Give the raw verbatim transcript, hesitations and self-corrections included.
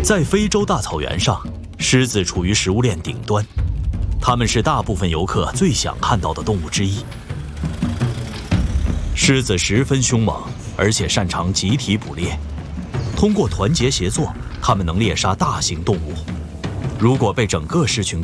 在非洲大草原上，狮子处于食物链顶端，它们是大部分游客最想看到的动物之一。狮子十分凶猛，而且擅长集体捕猎。通过团结协作，它们能猎杀大型动物。如果被整个狮群